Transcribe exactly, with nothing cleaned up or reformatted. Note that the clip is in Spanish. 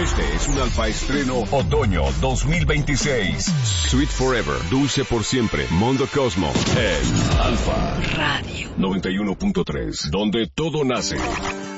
Este es un Alfa estreno otoño dos mil veintiséis. Sweet Forever, dulce por siempre. Mondo Cosmo en Alfa Radio noventa y uno punto tres, donde todo nace.